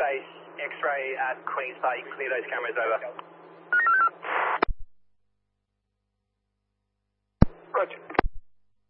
base, X-ray at Queen's Park. You can clear those cameras over.